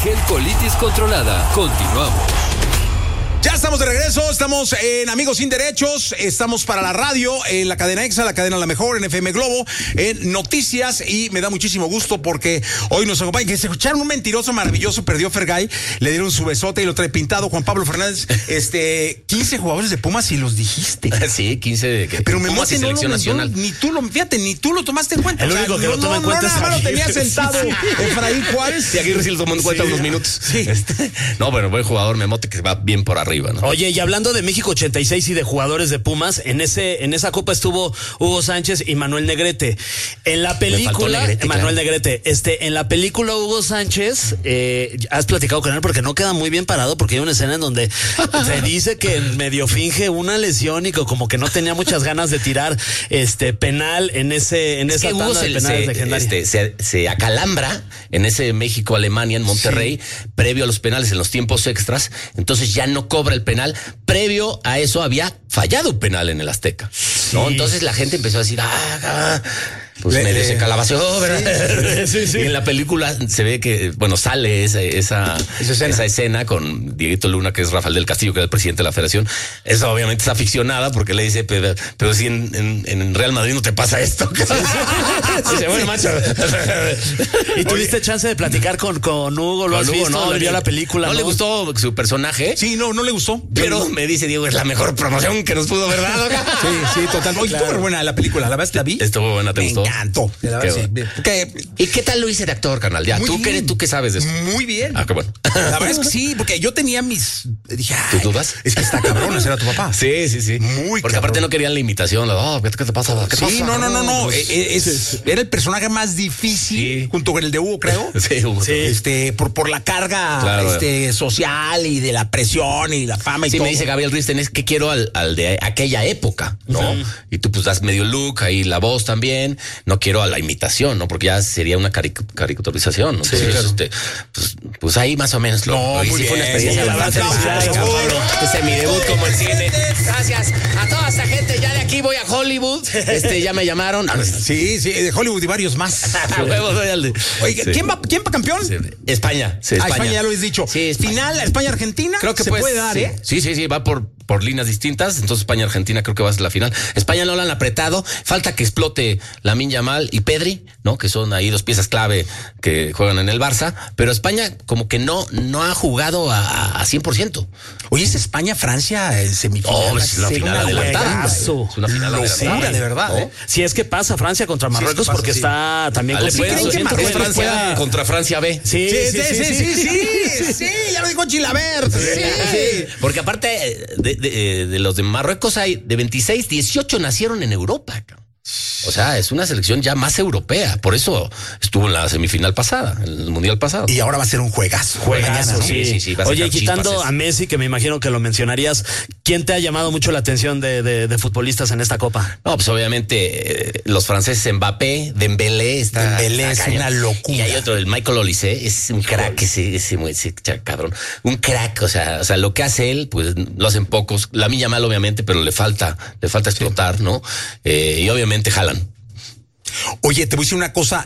gel colitis controlada. Continuamos. Ya estamos de regreso, estamos en Amigos Sin Derechos, estamos para la radio, en la cadena EXA, la cadena La Mejor, en FM Globo, en Noticias, y me da muchísimo gusto porque hoy nos acompaña, que se escucharon un mentiroso maravilloso, perdió Fergay, le dieron su besote y lo trae pintado, Juan Pablo Fernández, 15 jugadores de Pumas y los dijiste. Sí, 15 de pero Pumas y selección nacional. Ni tú lo tomaste en cuenta. El único que lo toma en cuenta es nada más lo tenía sentado Efraín Juárez. Y Aguirre sí lo tomó en cuenta unos minutos. Sí. No, bueno, buen jugador, Memote, que va bien por arriba, ¿no? Oye, y hablando de México 86 y de jugadores de Pumas, en esa copa estuvo Hugo Sánchez y Manuel Negrete. En la película, Negrete, Manuel claro. Negrete, en la película Hugo Sánchez, has platicado con él porque no queda muy bien parado, porque hay una escena en donde se dice que medio finge una lesión y que como que no tenía muchas ganas de tirar penal en esa tanda de penales legendaria. Se acalambra en ese México-Alemania en Monterrey, previo a los penales en los tiempos extras, entonces ya no cobra el penal. Previo a eso había fallado un penal en el Azteca, ¿no? Entonces la gente empezó a decir, pues medio se calabaceó, ¿verdad? Sí. Y en la película se ve que, bueno, sale esa escena con Dieguito Luna, que es Rafael del Castillo, que era el presidente de la federación. Eso obviamente es aficionada porque le dice, pero si en Real Madrid no te pasa esto. Dice, bueno, macho. ¿Y tuviste chance de platicar con Hugo? ¿Lo has visto? No, vio la película. ¿No le gustó su personaje? Sí, no le gustó. Pero me dice Diego, es la mejor promoción que nos pudo haber dado. Sí, total. Oye, estuvo buena la película, la verdad es que la vi. Estuvo buena, ¿te gustó? Me encantó. La verdad, sí. ¿Y qué tal lo hice de actor, carnal? Ya, ¿tú qué sabes de eso? Muy bien. Qué bueno. La verdad es que sí, porque yo tenía dije, ¿Tus dudas? Es que está cabrón ese era tu papá. Sí. Muy porque cabrón. aparte no querían la imitación. ¿Qué te pasa? ¿Qué pasa? No. Era el personaje más difícil, junto con el de Hugo, creo. Sí, Hugo. Sí. Por la carga social y de la presión y la fama y todo. Sí, me dice Gabriel Risten, es que quiero al de aquella época, ¿no? Y tú pues das medio look, ahí la voz también. No quiero a la imitación, ¿no? Porque ya sería una caricaturización, ¿no? Sí, entonces, pues ahí más o menos muy sí, bien. fue una experiencia bastante ese es mi debut como el cine. Gracias a toda esta gente. Ya de aquí voy a Hollywood. Ya me llamaron. Sí, de Hollywood y varios más. Oye, ¿quién va campeón? Sí, España. España ya lo habéis dicho. Sí, final, España-Argentina. Creo que se puede dar, sí. ¿eh? Sí, va por líneas distintas. Entonces España-Argentina creo que va a ser la final. España no la han apretado. Falta que explote Lamine Yamal y Pedri, ¿no? Que son ahí dos piezas clave que juegan en el Barça. Pero España como que no ha jugado a 100%. Oye, es España-Francia en semifinal. Es una final adelantada. Es una final adelantada. De verdad, ¿no? Si es que pasa Francia contra Marruecos, porque está también complicado. que Francia contra Francia B. Sí, ya lo dijo Chilabert. Sí. Porque aparte de los de Marruecos hay de 26, 18 nacieron en Europa. O sea, es una selección ya más europea. Por eso estuvo en la semifinal pasada, en el mundial pasado. Y ahora va a ser un juegazo. Mañana, ¿no? Sí. Va a Oye, sacar quitando chispas. a Messi, que me imagino que lo mencionarías, ¿quién te ha llamado mucho la atención de futbolistas en esta copa? No, pues obviamente los franceses, Mbappé, Dembélé es una locura. Y hay otro, el Michael Olise, es un crack ese cabrón. Un crack, o sea, lo que hace él, pues lo hacen pocos. Lamine Yamal, obviamente, pero le falta explotar, ¿no? Y obviamente Haaland. Oye, te voy a decir una cosa.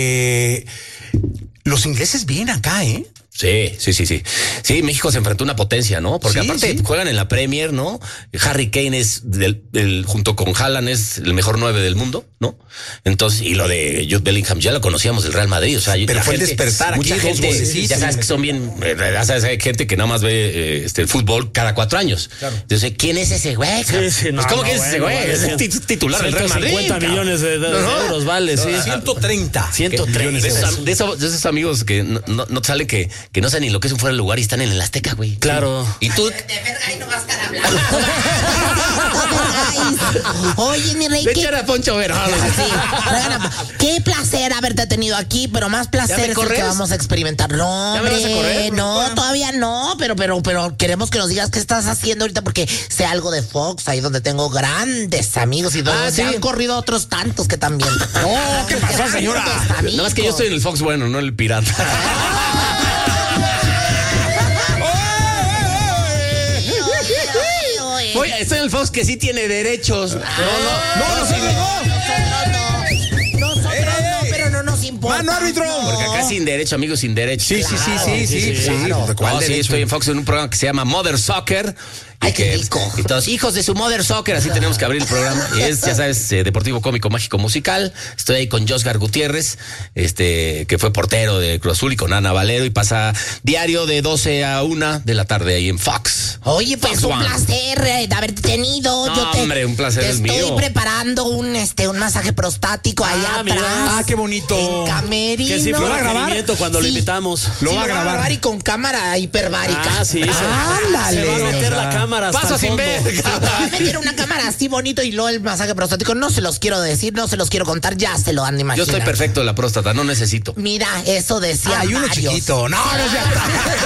Los ingleses vienen acá, ¿eh? Sí. Sí, México se enfrentó a una potencia, ¿no? Porque aparte juegan en la Premier, ¿no? Harry Kane es junto con Haaland es el mejor 9 del mundo, ¿no? Entonces, y lo de Jude Bellingham ya lo conocíamos del Real Madrid, o sea, pero fue el despertar aquí. Mucha gente, ya sabes que son bien, ya sabes, hay gente que nada más ve el fútbol cada 4 años. Claro. Entonces, ¿quién es ese güey? ¿Cómo que es ese güey? Es titular del Real Madrid. 50 millones de euros vale, sí. 130. De esos amigos que no te sale que no saben ni lo que es un fuera de lugar y están en el Azteca, güey. Claro. Y tú. De Fergay no vas a estar hablando. Oye, mi rey. De echar a Poncho Vera. Qué placer haberte tenido aquí, pero más placer es el que vamos a experimentar. No, ¿Ya me vas a correr? No, todavía no, pero queremos que nos digas qué estás haciendo ahorita, porque sé algo de Fox, ahí donde tengo grandes amigos y donde se han corrido otros tantos que también. No, ¿qué pasó, señora? Nada más que yo estoy en el Fox bueno, no el pirata. Oye, estoy en el Fox que sí tiene derechos. Nosotros no, pero no nos importa. importa. ¡Mano, árbitro! Porque acá sin derecho, amigos, sin derecho. Sí. claro. ¿De cuál No, sí, derecho? estoy en Fox en un programa que se llama Mother Soccer. Ay, qué rico. Y todos, hijos de su Mother Soccer, así tenemos que abrir el programa. Y es, ya sabes, deportivo, cómico, mágico, musical. Estoy ahí con Josgar Gutiérrez, que fue portero de Cruz Azul, y con Ana Valero, y pasa diario de 12 a 1 de la tarde ahí en Fox. Oye, pues Fox un One. placer de haberte tenido. No, hombre, un placer te es estoy mío. preparando un masaje prostático allá mira. atrás. Ah, qué bonito. En camerino. Que sí fue ¿Lo va a grabar? requerimiento cuando lo Sí. invitamos. Lo Sí, va a grabar. y con cámara hiperbárica. Ah, sí. Ándale. Se va a meter la cámara hasta Pasa el sin fondo. ver. Va a meter una cámara así bonito y luego el masaje prostático. No se los quiero decir, no se los quiero contar, ya se lo han de Yo imaginar. estoy perfecto de la próstata, no necesito. Mira, eso decía Hay uno varios. chiquito. No es cierto.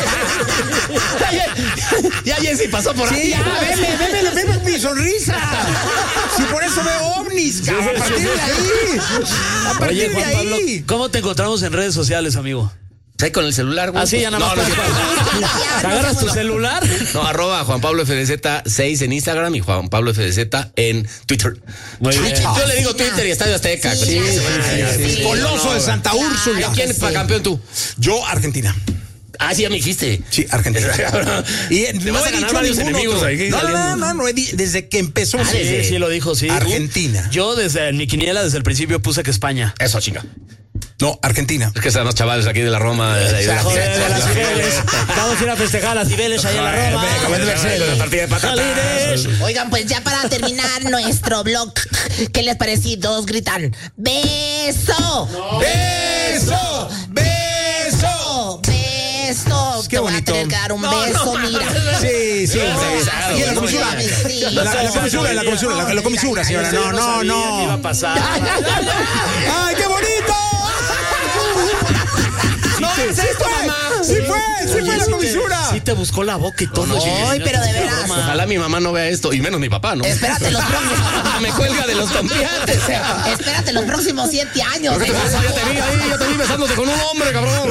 Ya Jessy pasó por Sí, ahí. ya, veme mi sonrisa. Si por eso veo ovnis, cabrón, a partir de ahí. A partir Oye, de Juan Pablo, ahí. ¿cómo te encontramos en redes sociales, amigo? Ahí con el celular, güey. Así ya nada más. No, ¿Te agarras tu celular? no, arroba Juan Pablo FDZ6 en Instagram y Juan Pablo FDZ en Twitter. Muy bien. Yo le digo Twitter y Estadio Azteca. Sí, sí. Coloso de Santa Úrsula. ¿Quién es campeón tú? Yo, Argentina. Ah, sí, ya me dijiste. Sí, Argentina. Y Te no vas a he ganar dicho varios ningún enemigos otro. ahí No, saliendo. desde que empezó. Sí, lo dijo, sí. Argentina. Yo desde mi quiniela, desde el principio puse que España. Eso, chinga. No, Argentina. Es que están los chavales aquí de la Roma. Joder, de las Cibeles. Vamos a ir a festejar a las Cibeles ahí en la Roma. La partida de patatas. Oigan, pues ya para terminar nuestro blog, ¿qué les parece? Todos gritan ¡beso! ¡Beso! ¡Beso! ¡Beso! Qué Te voy a bonito. tener que dar un beso, mira. Sí, sí. Claro, Y en la comisura. Sí. La comisura, señora. No, no, ¿Qué iba a no. pasar? ¡Ay, qué bonito! No, Sí fue la comisura. Sí te buscó la boca y todo. Ay, pero de veras. Ojalá mi mamá no vea esto, y menos mi papá, ¿no? Espérate los próximos. Me cuelga de los comediantes. Espérate los próximos 7 años. ¿Qué te pasa? Yo te vi besándote con un hombre, cabrón.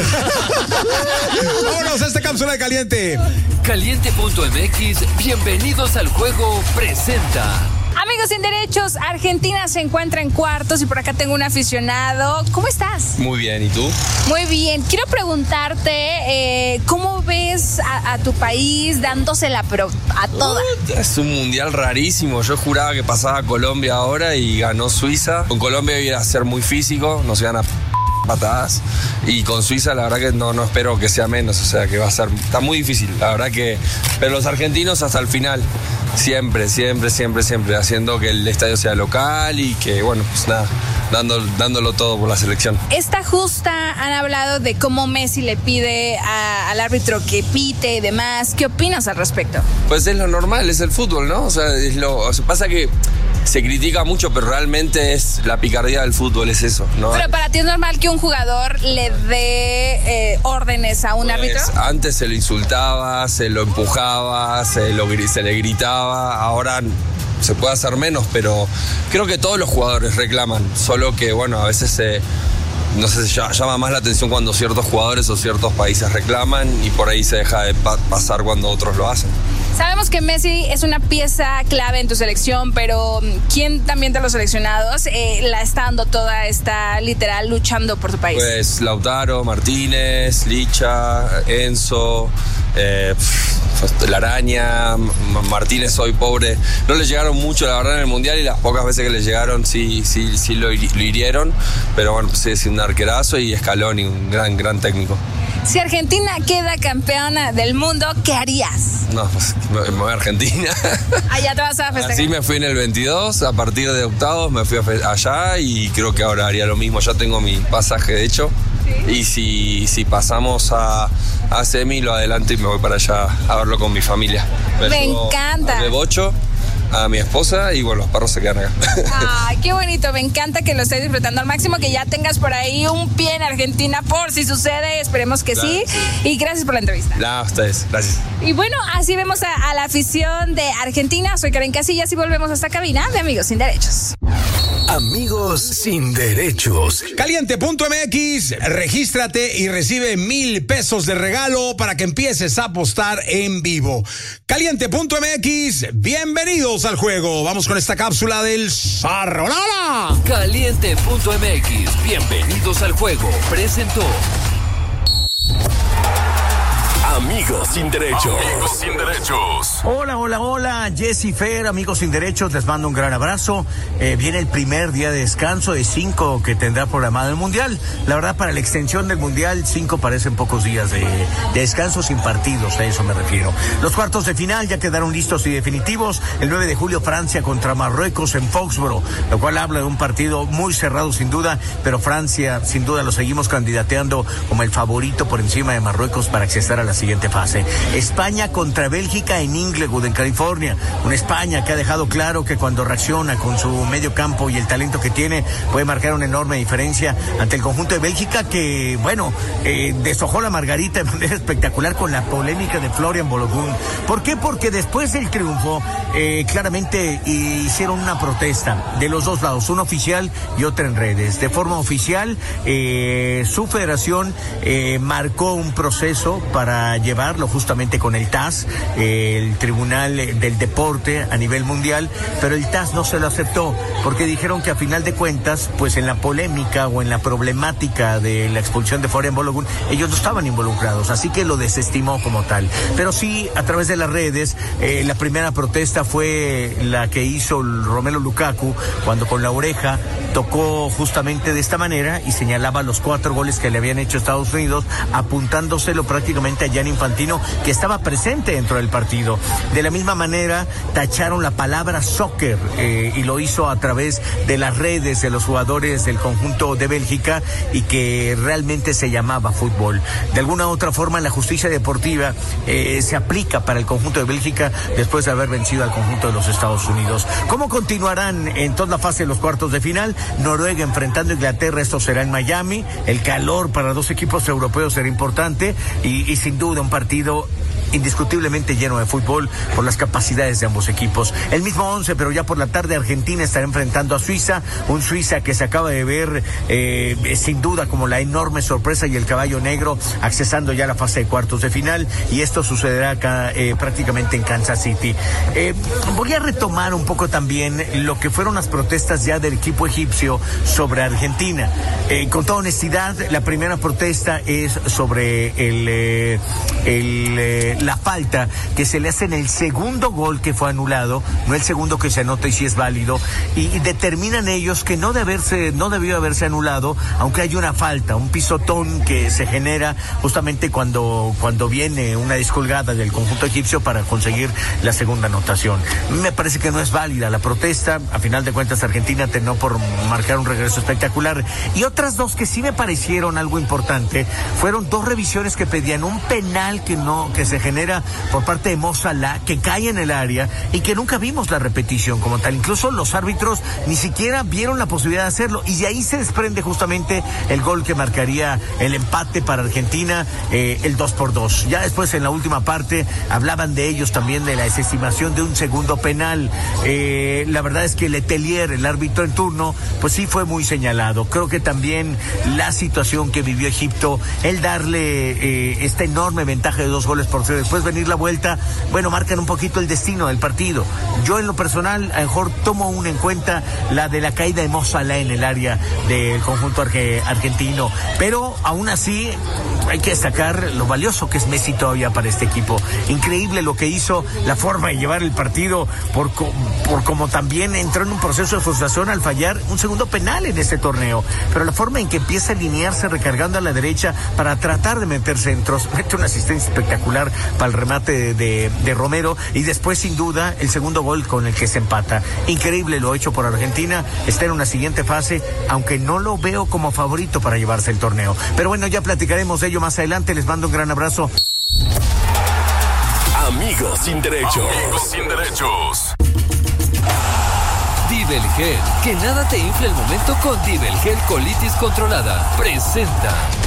Vámonos a esta cápsula de caliente. Caliente.mx, bienvenidos al juego, presenta. Amigos sin derechos, Argentina se encuentra en cuartos y por acá tengo un aficionado. ¿Cómo estás? Muy bien, ¿y tú? Muy bien. Quiero preguntarte, ¿cómo ves a tu país dándosela pero a toda? Es un mundial rarísimo. Yo juraba que pasaba Colombia ahora y ganó Suiza. Con Colombia iba a ser muy físico, nos iban a patadas. Y con Suiza la verdad que no espero que sea menos. O sea que está muy difícil. La verdad que. Pero los argentinos hasta el final. Siempre, haciendo que el estadio sea local y que, bueno, pues nada, dándolo todo por la selección. Esta justa han hablado de cómo Messi le pide al árbitro que pite y demás. ¿Qué opinas al respecto? Pues es lo normal, es el fútbol, ¿no? O sea, pasa que se critica mucho, pero realmente es la picardía del fútbol, es eso, ¿no? Pero para ti es normal que un jugador le dé órdenes a un árbitro. Antes se lo insultaba, se lo empujaba, se le gritaba, ahora se puede hacer menos, pero creo que todos los jugadores reclaman, solo que bueno, a veces no sé, llama más la atención cuando ciertos jugadores o ciertos países reclaman y por ahí se deja de pasar cuando otros lo hacen. Sabemos que Messi es una pieza clave en tu selección, pero ¿quién también de los seleccionados la está dando toda esta literal luchando por tu país? Pues Lautaro, Martínez, Licha, Enzo, La Araña, Martínez hoy pobre. No le llegaron mucho la verdad en el Mundial y las pocas veces que le llegaron sí lo hirieron, pero bueno, pues es un arquerazo y Scaloni, un gran técnico. Si Argentina queda campeona del mundo, ¿qué harías? No, pues me voy a Argentina. Allá te vas a festejar. Así me fui en el 22, a partir de octavos me fui allá y creo que ahora haría lo mismo. Ya tengo mi pasaje de hecho. ¿Sí? Y si pasamos a semi, lo adelanto y me voy para allá a verlo con mi familia. Me encanta. A Bebocho, a mi esposa y bueno, los perros se quedan acá. Ay, qué bonito, me encanta que lo estés disfrutando al máximo, que ya tengas por ahí un pie en Argentina por si sucede, esperemos que Claro, sí. Y gracias por la entrevista. A ustedes, gracias. Y bueno, así vemos a la afición de Argentina. Soy Karen Casillas y volvemos a esta cabina de Amigos Sin Derechos. Amigos sin derechos. Caliente.mx, regístrate y recibe 1,000 pesos de regalo para que empieces a apostar en vivo. Caliente.mx, bienvenidos al juego. Vamos con esta cápsula del Zarrolala. Caliente.mx, bienvenidos al juego. Presentó. Amigos sin derechos. Amigos sin derechos. Hola, Jessy Fer, amigos sin derechos, les mando un gran abrazo. Viene el primer día de descanso de 5 que tendrá programado el Mundial. La verdad, para la extensión del Mundial, 5 parecen pocos días de descanso sin partidos, a eso me refiero. Los cuartos de final ya quedaron listos y definitivos. El 9 de julio, Francia contra Marruecos en Foxboro, lo cual habla de un partido muy cerrado sin duda, pero Francia, sin duda, lo seguimos candidateando como el favorito por encima de Marruecos para acceder a la siguiente fase. España contra Bélgica en Inglewood, en California. Una España que ha dejado claro que cuando reacciona con su medio campo y el talento que tiene, puede marcar una enorme diferencia ante el conjunto de Bélgica que, deshojó la margarita de manera espectacular con la polémica de Florian Balogun. ¿Por qué? Porque después del triunfo, claramente hicieron una protesta de los dos lados, una oficial y otra en redes. De forma oficial, su federación marcó un proceso para llevarlo justamente con el TAS, el Tribunal del Deporte a nivel mundial, pero el TAS no se lo aceptó porque dijeron que a final de cuentas, pues en la polémica o en la problemática de la expulsión de Florian Balogun, ellos no estaban involucrados, así que lo desestimó como tal. Pero sí, a través de las redes, la primera protesta fue la que hizo Romelu Lukaku cuando con la oreja tocó justamente de esta manera y señalaba los 4 goles que le habían hecho Estados Unidos, apuntándoselo prácticamente a Gianni Infantino, que estaba presente dentro del partido. De la misma manera, tacharon la palabra soccer y lo hizo a través de las redes de los jugadores del conjunto de Bélgica y que realmente se llamaba fútbol. De alguna u otra forma, la justicia deportiva se aplica para el conjunto de Bélgica después de haber vencido al conjunto de los Estados Unidos. ¿Cómo continuarán en toda la fase de los cuartos de final? Noruega enfrentando a Inglaterra, esto será en Miami. El calor para 2 equipos europeos será importante y sin duda un partido indiscutiblemente lleno de fútbol por las capacidades de ambos equipos. El mismo 11, pero ya por la tarde Argentina estará enfrentando a Suiza, un Suiza que se acaba de ver sin duda como la enorme sorpresa y el caballo negro accesando ya a la fase de cuartos de final, y esto sucederá acá prácticamente en Kansas City. Voy a retomar un poco también lo que fueron las protestas ya del equipo egipcio sobre Argentina. Con toda honestidad, la primera protesta es sobre la falta que se le hace en el segundo gol que fue anulado, no el segundo que se anota y si es válido, y determinan ellos que no debió haberse anulado, aunque hay una falta, un pisotón que se genera justamente cuando viene una descolgada del conjunto egipcio para conseguir la segunda anotación. Me parece que no es válida la protesta. A final de cuentas, Argentina terminó por marcar un regreso espectacular, y otras 2 que sí me parecieron algo importante fueron 2 revisiones que pedían un penal que se genera por parte de Mo Salah, que cae en el área y que nunca vimos la repetición como tal. Incluso los árbitros ni siquiera vieron la posibilidad de hacerlo, y de ahí se desprende justamente el gol que marcaría el empate para Argentina, el 2-2. Ya después, en la última parte, hablaban de ellos también de la desestimación de un segundo penal. La verdad es que Letelier, el árbitro en turno, pues sí fue muy señalado. Creo que también la situación que vivió Egipto, el darle esta enorme ventaja de 2 goles por 0, después venir la vuelta, marcan un poquito el destino del partido. Yo en lo personal, a lo mejor tomo aún en cuenta la de la caída de Mo Salah en el área del conjunto argentino, pero aún así hay que destacar lo valioso que es Messi todavía para este equipo. Increíble lo que hizo, la forma de llevar el partido, por como también entró en un proceso de frustración al fallar un segundo penal en este torneo, pero la forma en que empieza a alinearse recargando a la derecha para tratar de meter centros, mete una asistencia espectacular para el remate de Romero, y después sin duda el segundo gol con el que se empata. Increíble lo hecho por Argentina, está en una siguiente fase, aunque no lo veo como favorito para llevarse el torneo. Pero bueno, ya platicaremos de ello más adelante. Les mando un gran abrazo. Amigos sin derechos. Amigos sin derechos. Divelgel, que nada te infle el momento con Divelgel Colitis Controlada. Presenta.